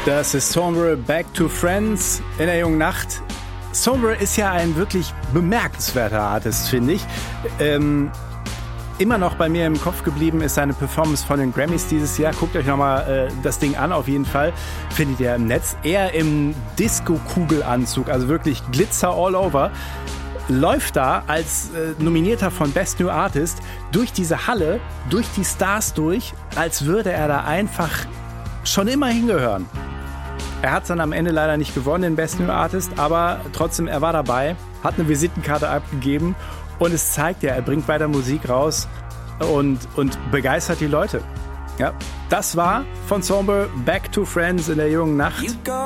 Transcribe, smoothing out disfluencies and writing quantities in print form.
Das ist Sombre, Back to Friends in der jungen Nacht. Sombre ist ja ein wirklich bemerkenswerter Artist, finde ich. Immer noch bei mir im Kopf geblieben ist seine Performance von den Grammys dieses Jahr. Guckt euch nochmal das Ding an, auf jeden Fall. Findet ihr im Netz. Er im Disco-Kugelanzug, also wirklich Glitzer all over. Läuft da als Nominierter von Best New Artist durch diese Halle, durch die Stars durch, als würde er da einfach schon immer hingehören. Er hat es dann am Ende leider nicht gewonnen, den Best New Artist, aber trotzdem, er war dabei, hat eine Visitenkarte abgegeben und es zeigt ja, er bringt weiter Musik raus und begeistert die Leute. Ja, das war von Sombre Back to Friends in der jungen Nacht.